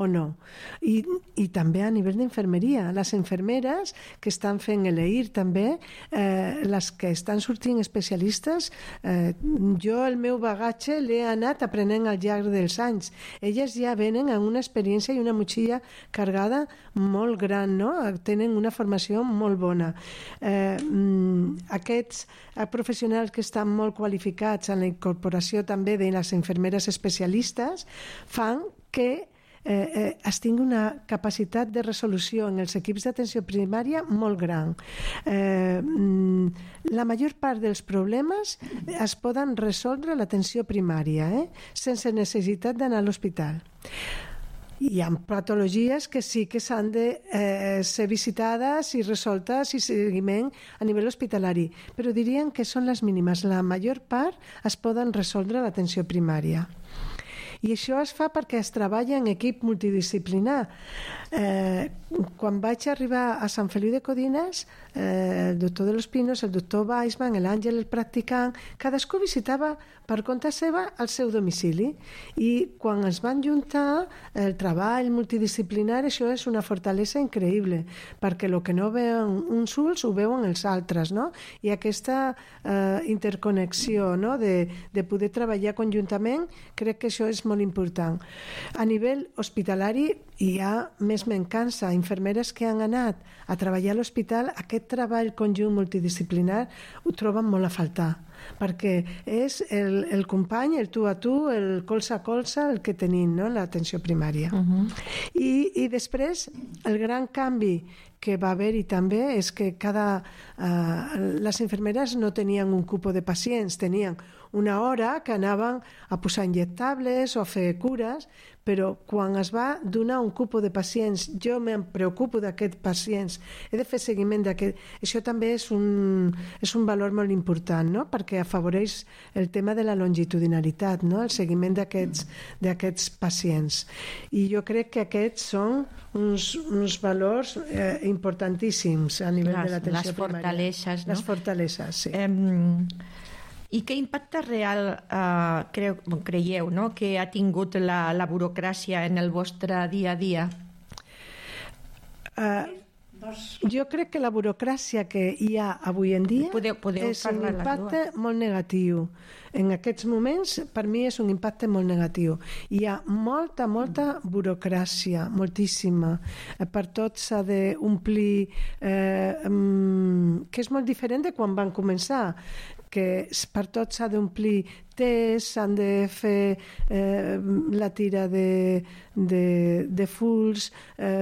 o no. I també a nivell d'infermeria. Les infermeres que estan fent l'EIR també, les que estan sortint especialistes, jo el meu bagatge l'he anat aprenent al llarg dels anys. Elles ja venen amb una experiència i una motxilla cargada molt gran, no? Tenen una formació molt bona. Aquests professionals que estan molt qualificats en la incorporació també de les infermeres especialistes fan que es tingui una capacitat de resolució en els equips d'atenció primària molt gran. La major part dels problemes es poden resoldre a l'atenció primària, sense necessitat d'anar a l'hospital. Hi ha patologies que sí que s'han de ser visitades i resoltes i seguiment a nivell hospitalari, però dirien que són les mínimes. La major part es poden resoldre a l'atenció primària. I això es fa perquè es treballa en equip multidisciplinar. Quan vaig arribar a Sant Feliu de Codines, el doctor de los Pinos, el doctor Weissman, l'Àngel, el practicant, cadascú visitava per compte seva el seu domicili. I quan es van juntar el treball multidisciplinar, això és una fortalesa increïble, perquè el que no veuen uns ulls ho veuen els altres, no? I aquesta interconnexió, no? de poder treballar conjuntament, crec que això és molt important. A nivell hospitalari hi ha més mancança. Infermeres que han anat a treballar a l'hospital, aquest treball conjunt multidisciplinar ho troben molt a faltar, perquè és el company, el tu a tu, el colze a colze, el que tenim, no? L'atenció primària. I després el gran canvi que va haver-hi també és que les infermeres no tenien un cupo de pacients, tenien una hora que anaven a posar injectables o a fer cures, però quan es va donar un cupo de pacients, jo me'n preocupo d'aquests pacients, he de fer seguiment d'aquest... Això també és un valor molt important, no? Perquè afavoreix el tema de la longitudinalitat, no? El seguiment d'aquests pacients. I jo crec que aquests són uns valors importantíssims a nivell de l'atenció primària. Les fortaleses, no? Les fortaleses, sí. I què impacte real creieu, no? Que ha tingut la burocràcia en el vostre dia a dia? Jo crec que la burocràcia que hi ha avui en dia és un impacte molt negatiu. En aquests moments, per mi, és un impacte molt negatiu. Hi ha molta burocràcia, moltíssima. Per tot s'ha d'omplir, que és molt diferent de quan van començar, que per tot s'ha d'omplir tests, s'han de fer la tira de fulls.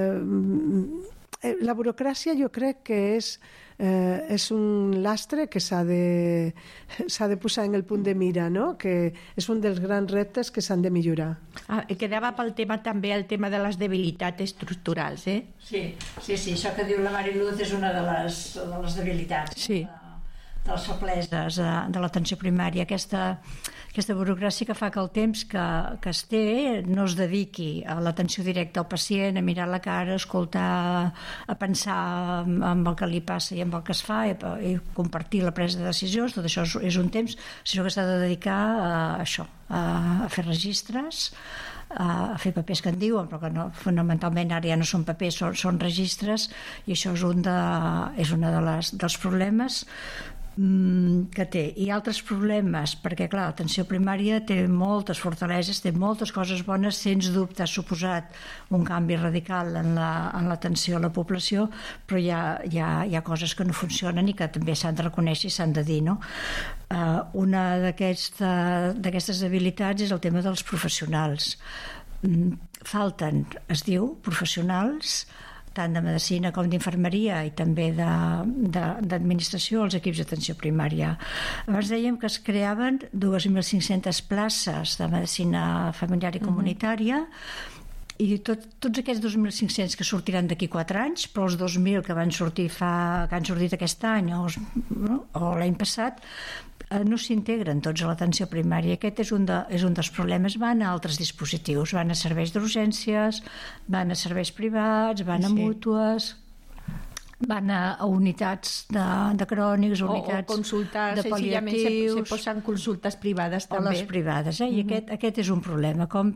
La burocràcia jo crec que és un lastre que s'ha de posar en el punt de mira, no? Que és un dels grans reptes que s'han de millorar. Quedava pel tema també el tema de les debilitats estructurals, Sí, això que diu la Mariluz és una de les debilitats. Sí. De les febleses de l'atenció primària, aquesta burocràcia que fa que el temps que es té no es dediqui a l'atenció directa al pacient, a mirar la cara, a escoltar, a pensar en el que li passa i en el que es fa i compartir la presa de decisions. Tot això és un temps, sinó que s'ha de dedicar a això, a fer registres, a fer papers que en diuen, però que no, fonamentalment ara ja no són papers, són registres, i això és un dels problemes que té. I altres problemes, perquè clar, l'atenció primària té moltes fortaleses, té moltes coses bones, sens dubte ha suposat un canvi radical en l'atenció a la població, però hi ha coses que no funcionen i que també s'han de reconèixer i s'han de dir, no? Una d'aquestes habilitats és el tema dels professionals. Falten, es diu, professionals tant de medicina com d'infermeria i també d'administració als equips d'atenció primària. Abans dèiem que es creaven 2.500 places de medicina familiar i comunitària, i tots aquests 2.500 que sortiran d'aquí 4 anys, però els 2.000 que han sortit aquest any o l'any passat, no s'integren tots a l'atenció primària. Aquest és un dels problemes. Van a altres dispositius, van a serveis d'urgències, van a serveis privats, van a mútues, van a unitats de crònics, unitats de pal·liatius, se posen consultes privades també. O les privades, i aquest és un problema. Com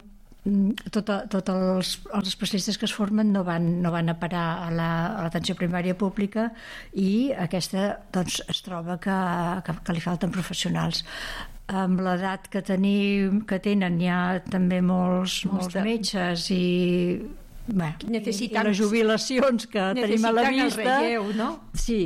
tots els especialistes que es formen no van a parar a l'atenció primària pública, i aquesta doncs, es troba que li falten professionals. Amb l'edat que tenen hi ha també molts metges i les jubilacions que tenim a la vista, el relleu, no? Sí,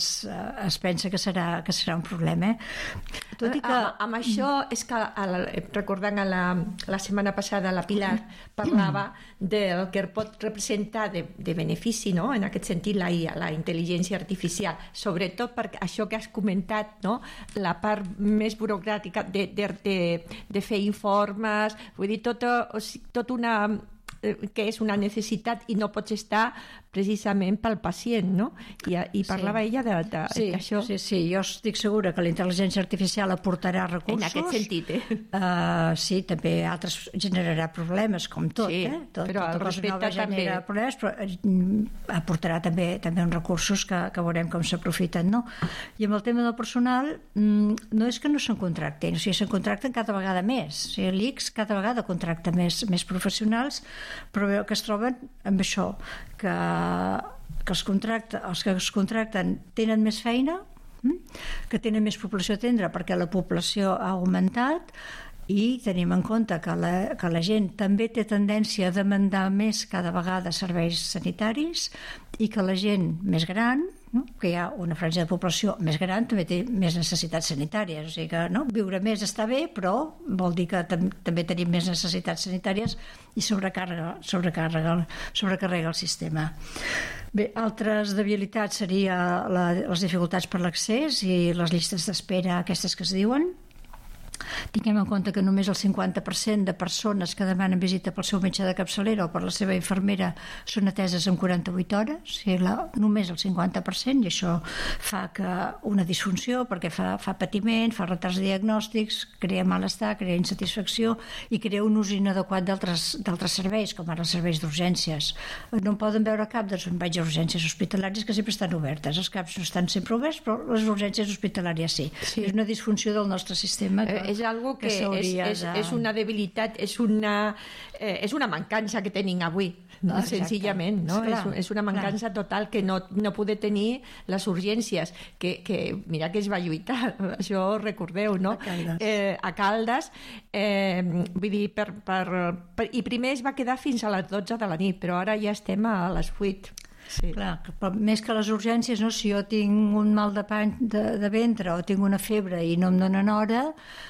es pensa que serà un problema. Tot i que... Amb això és que, recordant la setmana passada la Pilar parlava del que pot representar de benefici, no? En aquest sentit la IA, la intel·ligència artificial, sobretot per això que has comentat, no? La part més burocràtica de fer informes, vull dir, tot una que és una necessitat i no pots estar precisament pel pacient, no? I parlava ella d'això. Sí, jo estic segura que la intel·ligència artificial aportarà recursos. En aquest sentit, sí, també altres generarà problemes, com tot, sí, però el respecte també genera problemes, però aportarà també uns recursos que veurem com s'aprofiten, no? I amb el tema del personal, no és que no se'n contracten, o sigui, se'n contracten cada vegada més. O sigui, l'ICS cada vegada contracta més professionals, però que es troben amb això, que els que es contracten tenen més feina, que tenen més població a atendre perquè la població ha augmentat, i tenim en compte que la gent també té tendència a demandar més cada vegada serveis sanitaris, i que la gent més gran, no? Que hi ha una franja de població més gran, també té més necessitats sanitàries, o sigui que viure més està bé, però vol dir que també tenim més necessitats sanitàries i sobrecarrega el sistema. Bé, altres debilitats serien les dificultats per l'accés i les llistes d'espera, aquestes que es diuen. Tinguem en compte que només el 50% de persones que demanen visita pel seu metge de capçalera o per la seva infermera són ateses en 48 hores, o sigui, només el 50%, i això fa una disfunció, perquè fa patiment, fa retards diagnòstics, crea malestar, crea insatisfacció i crea un ús inadequat d'altres serveis, com ara els serveis d'urgències. No en poden veure cap, doncs em vaig a urgències hospitalàries que sempre estan obertes. Els CAPs no estan sempre oberts, però les urgències hospitalàries sí. És una disfunció del nostre sistema és algo que és una debilitat, és una mancança que tenim avui, senzillament, no? És una mancança total que no poder tenir les urgències, que mira que es va lluitar, això recordeu, no? A Caldes, vull dir, i primer es va quedar fins a les 12 de la nit, però ara ja estem a les 8. Sí. Clar, més que les urgències, no? Si jo tinc un mal de ventre o tinc una febre i no em donen hora,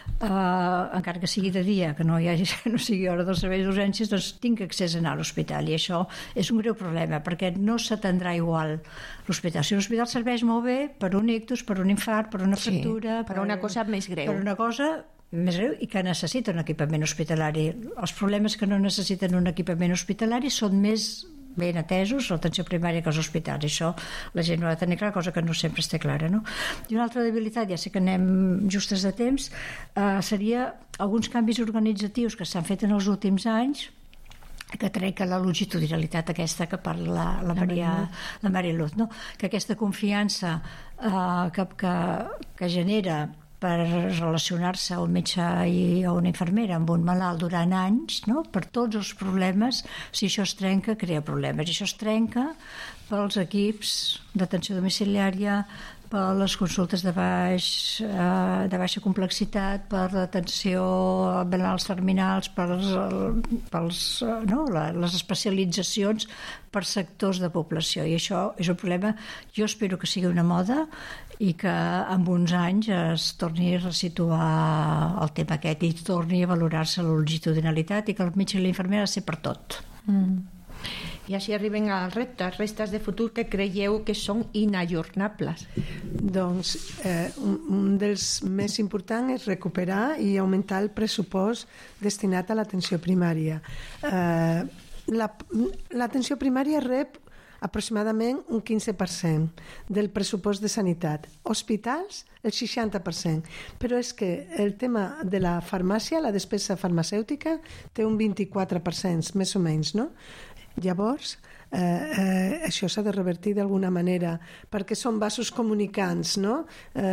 encara que sigui de dia, que no sigui hora dels serveis d'urgències, doncs tinc accés a anar a l'hospital, i això és un greu problema, perquè no s'atendrà igual l'hospital. Si l'hospital serveix molt bé per un ictus, per un infart, per una fractura, per una cosa més greu. Per una cosa més greu i que necessita un equipament hospitalari. Els problemes que no necessiten un equipament hospitalari són més ben atesos a l'atenció primària que als hospitals. Això la gent no ha de tenir clar, cosa que no sempre està clara, no? I una altra debilitat, ja sé que anem justes de temps, seria alguns canvis organitzatius que s'han fet en els últims anys, que trenca la longitudinalitat aquesta que parla la Maria Luz, no? Que aquesta confiança que genera per relacionar-se un metge i una infermera amb un malalt durant anys, no? Per tots els problemes, si això es trenca, crea problemes. I això es trenca pels equips d'atenció domiciliària, per les consultes de baixa complexitat, per l'atenció a malalts terminals, per les especialitzacions per sectors de població. I això és un problema, jo espero que sigui una moda i que en uns anys es torni a resituar el tema aquest i torni a valorar-se la longitudinalitat i que el metge i la infermera ha de ser per tot. I així arribem als reptes de futur que creieu que són inajornables. Doncs un dels més importants és recuperar i augmentar el pressupost destinat a l'atenció primària. L'atenció primària rep aproximadament un 15% del pressupost de sanitat. Hospitals, el 60%. Però és que el tema de la farmàcia, la despesa farmacèutica, té un 24%, més o menys, no? Llavors, això s'ha de revertir d'alguna manera, perquè són vasos comunicants, no?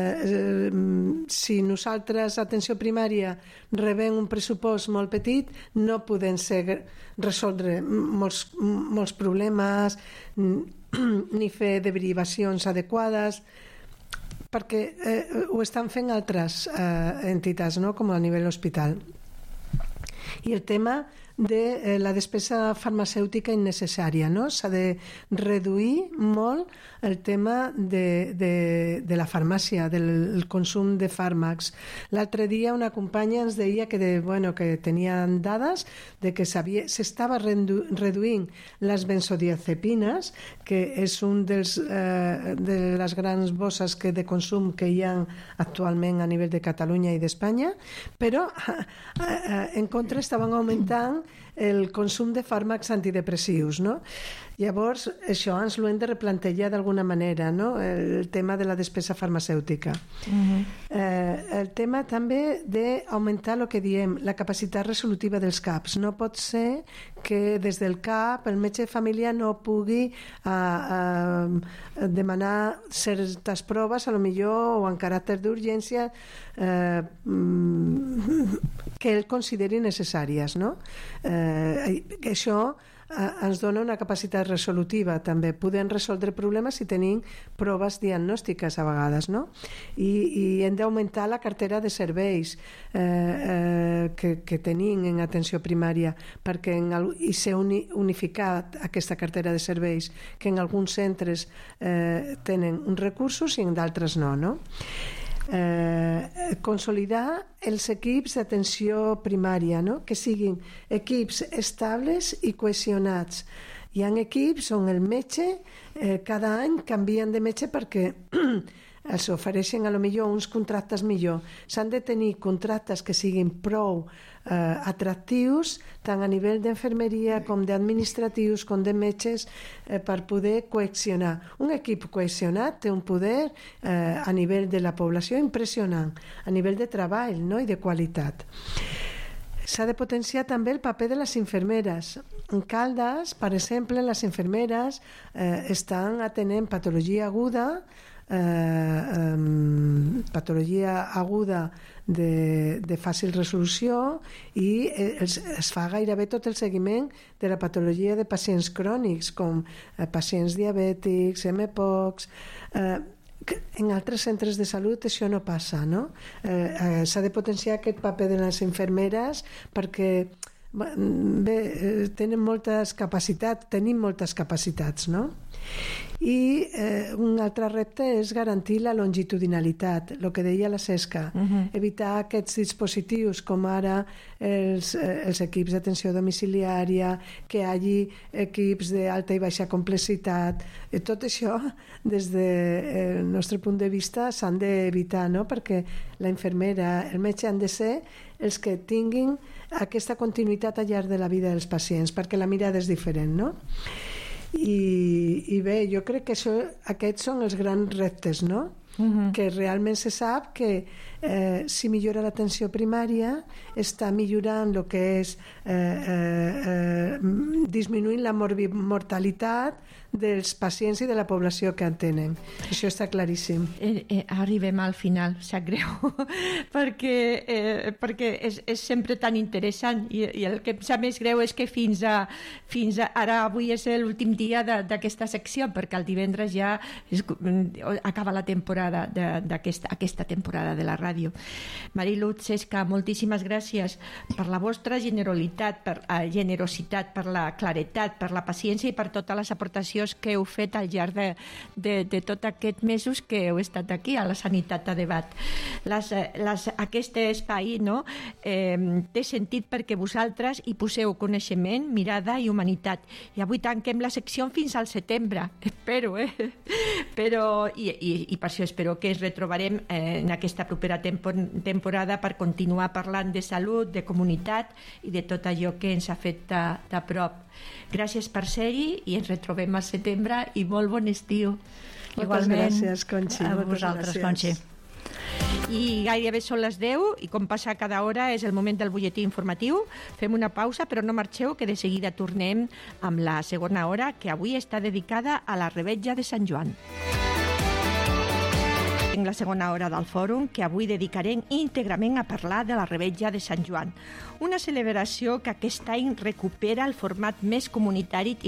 Si nosaltres, atenció primària, rebem un pressupost molt petit, no podem resoldre molts problemes ni fer derivacions adequades, perquè ho estan fent altres entitats, no? Com a nivell hospital. I el tema de la despesa farmacèutica innecessària, no? S'ha de reduir molt el tema de la farmàcia, del consum de fàrmacs. L'altre dia una companya ens deia que tenien dades de que s'estava reduint les benzodiazepines, que és un de les grans bosses de consum que hi ha actualment a nivell de Catalunya i d'Espanya, però en contra estaven augmentant el consum de fàrmacs antidepressius, no? Llavors, això ens ho hem de replantejar d'alguna manera, no? El tema de la despesa farmacèutica. El tema també d'augmentar el que diem, la capacitat resolutiva dels CAPs. No pot ser que des del CAP el metge de família no pugui demanar certes proves, a lo millor, o en caràcter d'urgència, que ell consideri necessàries, no? Això ens dona una capacitat resolutiva també. Podem resoldre problemes si tenim proves diagnòstiques a vegades, no? I hem d'augmentar la cartera de serveis que tenim en atenció primària, perquè i ser unificat aquesta cartera de serveis, que en alguns centres tenen uns recursos i en d'altres no, no? Consolidar els equips d'atenció primària, no? Que siguin equips estables i cohesionats. Hi ha equips on el metge cada any canvien de metge perquè els ofereixen a lo millor uns contractes millor. S'han de tenir contractes que siguin prou atractius, tant a nivell d'infermeria com d'administratius com de metges, per poder cohesionar. Un equip cohesionat té un poder a nivell de la població impressionant, a nivell de treball, no? I de qualitat. S'ha de potenciar també el paper de les infermeres. En Caldes, per exemple, les infermeres estan atenent patologia aguda de fàcil resolució, i es fa gairebé tot el seguiment de la patologia de pacients crònics, com pacients diabètics, MPOX. En altres centres de salut això no passa, no? S'ha de potenciar aquest paper de les infermeres perquè tenim moltes capacitats, no? I un altre repte és garantir la longitudinalitat, el que deia la Cesca, evitar aquests dispositius com ara els equips d'atenció domiciliària, que hi hagi equips d'alta i baixa complexitat. Tot això, des del nostre punt de vista, s'han d'evitar, no? Perquè la infermera, el metge han de ser els que tinguin aquesta continuïtat al llarg de la vida dels pacients, perquè la mirada és diferent, no? I bé, jo crec que aquests són els grans reptes, no? Que realment se sap que si millora l'atenció primària està millorant el que és disminuint la mortalitat dels pacients i de la població que en tenen. Això està claríssim. Arribem al final, sap greu, perquè és sempre tan interessant, i el que em sap més greu és que fins ara, avui és l'últim dia d'aquesta secció, perquè el divendres ja acaba la temporada aquesta temporada de la ràdio. Marilu, Cesca, moltíssimes gràcies per la vostra generositat, per la claretat, per la paciència i per totes les aportacions que heu fet al llarg de tots aquests mesos que heu estat aquí a la Sanitat a Debat. Aquest espai, no, té sentit perquè vosaltres hi poseu coneixement, mirada i humanitat. I avui tanquem la secció fins al setembre, espero, però i per això espero que ens retrobarem en aquesta propera temporada per continuar parlant de salut, de comunitat i de tot allò que ens ha fet de prop. Gràcies per ser-hi i ens retrobem al setembre i molt bon estiu. Moltes gràcies, Conxi. A vosaltres, Conxi. I gairebé són les 10 i com passa cada hora és el moment del butlletí informatiu. Fem una pausa, però no marxeu, que de seguida tornem amb la segona hora, que avui està dedicada a la Revetlla de Sant Joan. En la segona hora del fòrum, que avui dedicarem íntegrament a parlar de la Revetlla de Sant Joan, una celebració que aquest any recupera el format més comunitari